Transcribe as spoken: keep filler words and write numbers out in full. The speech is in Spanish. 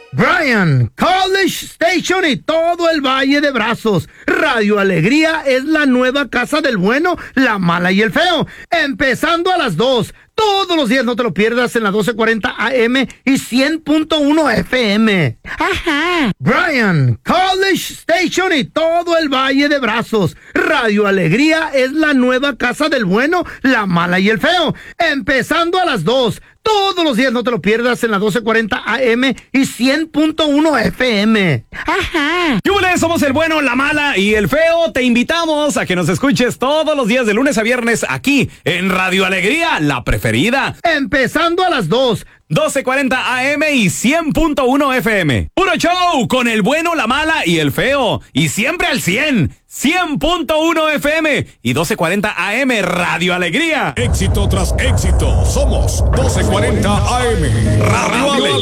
Bryan, College Station y todo el Valle de Brazos. Radio Alegría es la nueva casa del bueno, la mala y el feo. Empezando a las dos. Todos los días, no te lo pierdas, en la doce cuarenta A M y cien punto uno F M. Ajá. Bryan, College Station y todo el Valle de Brazos. Radio Alegría es la nueva casa del bueno, la mala y el feo. Empezando a las dos. Todos los días, no te lo pierdas, en la doce cuarenta A M y cien punto uno F M. Ajá. ¡Yúbales! Somos el bueno, la mala y el feo. Te invitamos a que nos escuches todos los días de lunes a viernes aquí en Radio Alegría, la preferida. Empezando a las dos. doce cuarenta A M y cien punto uno F M. Puro show con el bueno, la mala y el feo. Y siempre al cien. cien punto uno F M y doce cuarenta A M Radio Alegría. Éxito tras éxito. Somos doce cuarenta A M Radio Alegría.